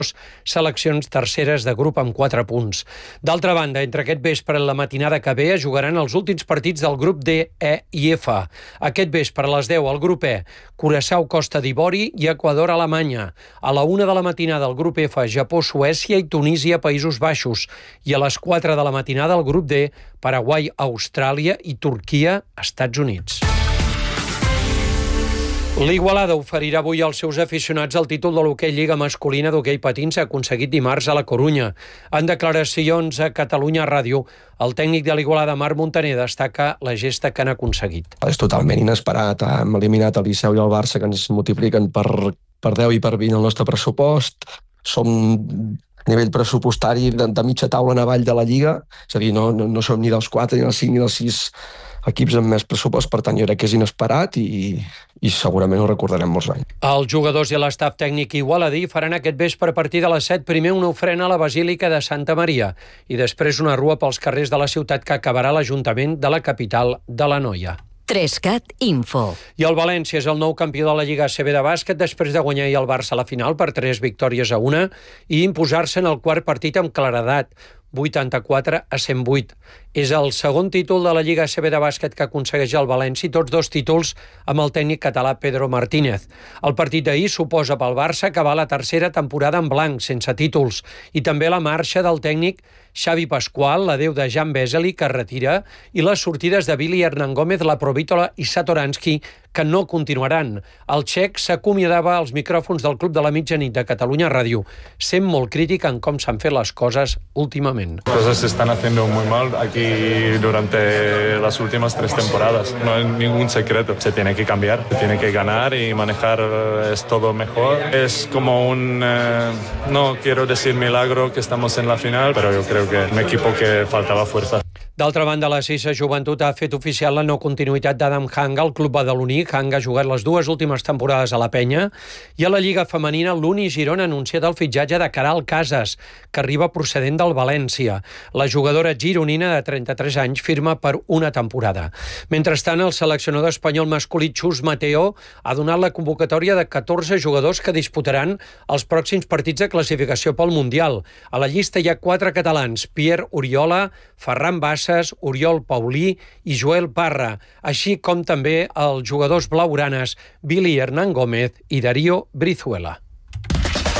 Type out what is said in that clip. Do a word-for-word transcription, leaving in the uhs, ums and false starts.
seleccions terceres de grup amb quatre punts. D'altra banda, entre aquest vespre i la matinada que ve es jugaran els últims partits del grup D, E i F. Aquest vespre a les deu al grup E, Curaçao, Costa d'Ivori i Equador, Alemanya. A la una de la matinada al grup F, Japó, Suècia i Tunísia, Països Baixos. I a les quatre de la matinada al grup D, Paraguai, Austràlia i Turquia, Estats Units. L'Igualada oferirà avui als seus aficionats el títol de l'hoquei Lliga masculina d'hoquei patins aconseguit dimarts a la Corunya. En declaracions a Catalunya Ràdio, el tècnic de l'Igualada, Marc Montaner, destaca la gesta que han aconseguit. És totalment inesperat. Hem eliminat el Liceu i el Barça, que ens multipliquen per, per deu i per vint el nostre pressupost. Som a nivell pressupostari de, de mitja taula en avall de la Lliga, és a dir, no, no, no som ni dels quatre, ni dels cinc, ni dels sis equips amb més pressupost, per tant jo crec que és inesperat i, i segurament ho recordarem molts anys. Els jugadors i l'estaf tècnic igualadí faran aquest vespre a partir de les set primer una ofrena a la Basílica de Santa Maria i després una rua pels carrers de la ciutat que acabarà a l'Ajuntament de la capital de l'Anoia. Trescat Info. I el València és el nou campió de la Lliga A C B de bàsquet després de guanyar ahir el Barça a la final per tres victòries a una i imposar-se en el quart partit amb claredat, vuitanta-quatre a cent vuit. És el segon títol de la Lliga A C B de bàsquet que aconsegueix el València, i tots dos títols amb el tècnic català Pedro Martínez. El partit d'ahir suposa pel Barça acabar la tercera temporada en blanc, sense títols, i també la marxa del tècnic Xavi Pasqual, l'adeu de Jan Vesely, que es retira, i les sortides de Billy Hernán Gómez, la Provítola i Satoransky, que no continuaran. El txec s'acomiadava als micròfons del Club de la Mitjanit de Catalunya Ràdio, sent molt crític en com s'han fet les coses últimament. Cosas se están haciendo muy mal aquí durante las últimas tres temporadas. No hay ningún secreto. Se tiene que cambiar, se tiene que ganar y manejar es todo mejor. Es como un, eh, no quiero decir milagro que estamos en la final, pero yo creo que un equipo que faltaba fuerza. D'altra banda, la Cisa Joventut ha fet oficial la no continuïtat d'Adam Hanga al club badaloní. Hanga ha jugat les dues últimes temporades a la Penya, i a la Lliga Femenina l'Uni Girona ha anunciat el fitxatge de Caral Casas, que arriba procedent del València. La jugadora gironina de trenta-tres anys firma per una temporada. Mentrestant, el seleccionador espanyol masculí Chus Mateo ha donat la convocatòria de catorze jugadors que disputaran els pròxims partits de classificació pel Mundial. A la llista hi ha quatre catalans: Pierre Oriola, Ferran Bassas, Oriol Paulí i Joel Parra, així com també els jugadors blaugranes Billy Hernán Gómez i Darío Brizuela.